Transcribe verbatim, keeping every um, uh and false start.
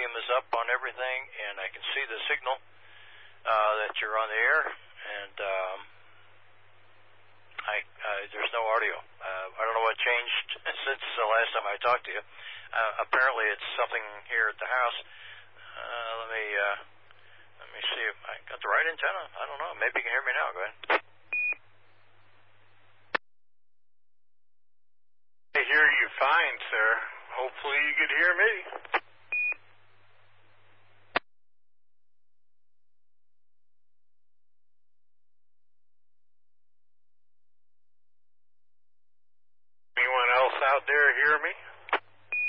volume is up on everything, and I can see the signal uh, that you're on the air, and um, I, uh, there's no audio. Uh, I don't know what changed since the last time I talked to you. Uh, apparently, it's something here at the house. Uh, let me uh, let me see if I got the right antenna. I don't know. Maybe you can hear me now. Go ahead. I hear you fine, sir. Hopefully, you could hear me. Anyone else out there hear me?